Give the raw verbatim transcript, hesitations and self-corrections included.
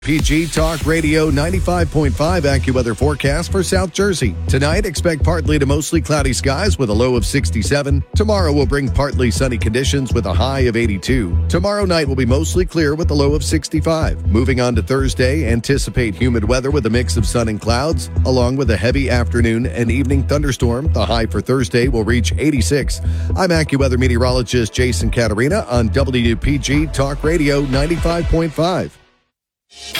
P G Talk Radio ninety-five point five AccuWeather forecast for South Jersey. Tonight, expect partly to mostly cloudy skies with a low of sixty-seven. Tomorrow will bring partly sunny conditions with a high of eighty-two. Tomorrow night will be mostly clear with a low of sixty-five. Moving on to Thursday, anticipate humid weather with a mix of sun and clouds, along with a heavy afternoon and evening thunderstorm. The high for Thursday will reach eighty-six. I'm AccuWeather meteorologist Jason Caterina on W P G Talk Radio ninety-five point five.